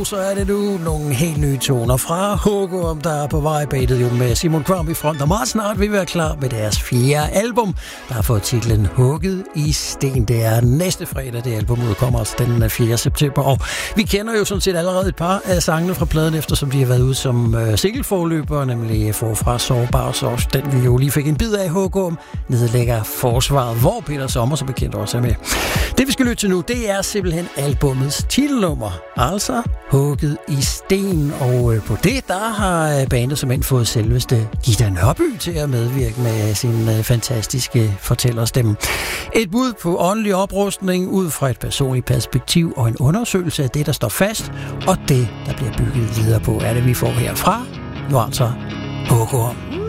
Og så er det nu nogle helt nye toner fra Hugorm, der er på vej bagtet jo med Simon Kvam i front, og meget snart vil være klar med deres 4. album, der har fået titlen Hugget i sten. Det er næste fredag, det album udkommer altså den 4. september, og vi kender jo sådan set allerede et par af sangene fra pladen, eftersom de har været ude som singleforløber, nemlig Forfra Sårbar, så den vi jo lige fik en bid af Hugorm, nedlægger Forsvaret, hvor Peter Sommer så bekendt også er med. Det vi skal lytte til nu, det er simpelthen albummets titelnummer, altså Hugget i sten, og på det, der har bandet som end fået selveste Gitte Nørby til at medvirke med sin fantastiske fortællerstemme. Et bud på åndelig oprustning ud fra et personligt perspektiv og en undersøgelse af det, der står fast, og det, der bliver bygget videre på, er det, vi får herfra. Nu altså Hugorm.